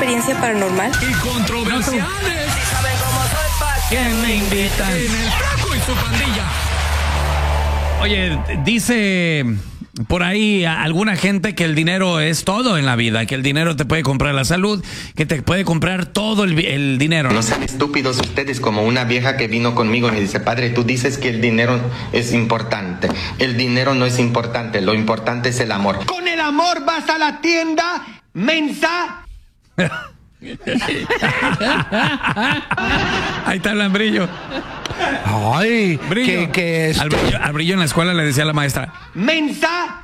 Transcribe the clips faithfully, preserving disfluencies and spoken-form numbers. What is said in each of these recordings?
experiencia paranormal y controversiales. Si saben cómo soy, ¿pa' qué me invitan? En el Flaco y su pandilla. Oye, dice por ahí alguna gente que el dinero es todo en la vida, que el dinero te puede comprar la salud, que te puede comprar todo el, el dinero. No sean estúpidos ustedes, como una vieja que vino conmigo y me dice, padre, tú dices que el dinero es importante. El dinero no es importante, lo importante es el amor. Con el amor vas a la tienda, mensa. Ahí está el Brillo. Ay, Brillo. que, que este... al, brillo, al Brillo en la escuela le decía a la maestra, mensa.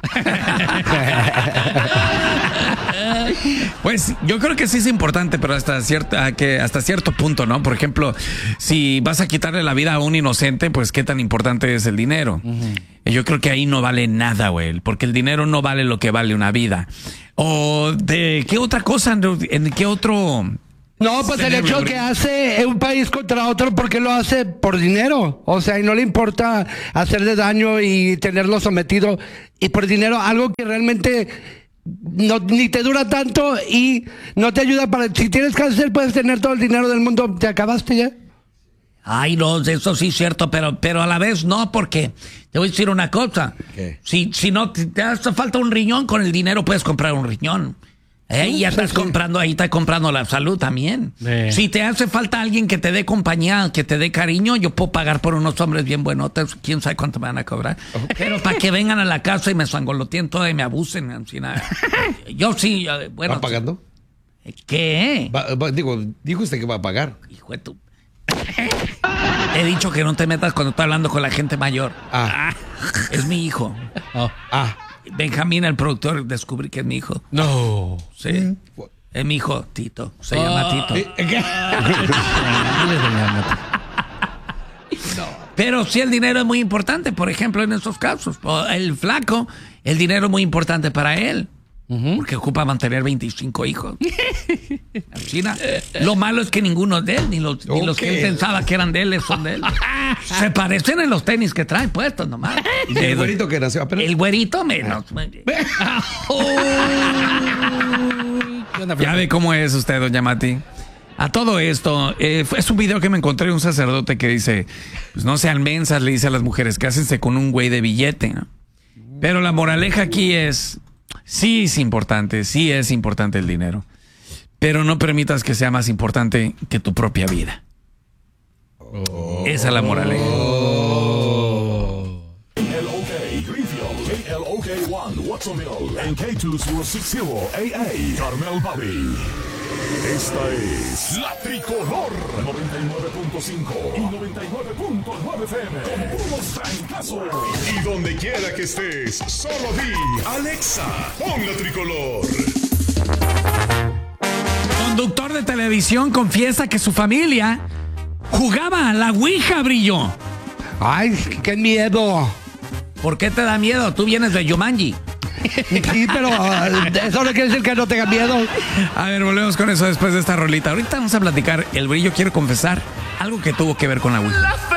Pues yo creo que sí es importante, pero hasta cierta, que hasta cierto punto, ¿no? Por ejemplo, si vas a quitarle la vida a un inocente, pues qué tan importante es el dinero. Uh-huh. Yo creo que ahí no vale nada, güey, porque el dinero no vale lo que vale una vida. O de qué otra cosa, en qué otro... No, pues el hecho que hace un país contra otro, porque lo hace por dinero. O sea, y no le importa hacerle daño y tenerlo sometido. Y por dinero, algo que realmente no, ni te dura tanto y no te ayuda para... Si tienes cáncer, puedes tener todo el dinero del mundo. ¿Te acabaste ya? Ay, no, eso sí es cierto, pero, pero a la vez no, porque te voy a decir una cosa. ¿Qué? Si, si no te, te hace falta un riñón, con el dinero puedes comprar un riñón. Eh, y ya estás sí, comprando, ahí estás comprando la salud también. Sí. Si te hace falta alguien que te dé compañía, que te dé cariño, yo puedo pagar por unos hombres bien buenotes, quién sabe cuánto me van a cobrar. Okay. Pero para que vengan a la casa y me sangoloteen todo y me abusen. Así, nada. Yo sí, bueno. ¿Va pagando? ¿Qué? Va, va, digo, dijo usted que va a pagar. Hijo de tu... He dicho que no te metas cuando estoy hablando con la gente mayor. Ah. Ah, es mi hijo. Oh. Ah. Benjamín, el productor, descubrí que es mi hijo. No. Sí. Mm. Es mi hijo, Tito. Se oh. llama Tito. ¿Qué? No. Pero sí, el dinero es muy importante, por ejemplo, en estos casos. El Flaco, el dinero es muy importante para él. Uh-huh. Porque ocupa mantener veinticinco hijos. China. Lo malo es que ninguno es de él, ni los, okay. ni los que él pensaba que eran de él son de él. Se parecen en los tenis que traen puestos nomás. ¿Y el güerito que nació apenas? El güerito menos. Ya ve cómo es usted, doña Mati. A todo esto, eh, es un video que me encontré de un sacerdote que dice, pues no sean mensas, le dice a las mujeres, cásense con un güey de billete, ¿no? Pero la moraleja aquí es, sí es importante, sí es importante el dinero, pero no permitas que sea más importante que tu propia vida. Oh. Esa es la moraleja. Oh. En el OK Greenfield, en el OK One, Watsonville, en K dos cero seis cero A A, Carmel Valley. Esta es La Tricolor noventa y nueve punto cinco y noventa y nueve punto nueve F M con puros trancazos. Y donde quiera que estés, solo di Alexa, pon La Tricolor. Conductor de televisión confiesa que su familia jugaba a la Ouija, Brillo. Ay, qué miedo. ¿Por qué te da miedo? Tú vienes de Yumanji. Sí, pero uh, eso no quiere decir que no tenga miedo. A ver, volvemos con eso después de esta rolita. Ahorita vamos a platicar. El Brillo quiere confesar algo que tuvo que ver con la Ouija.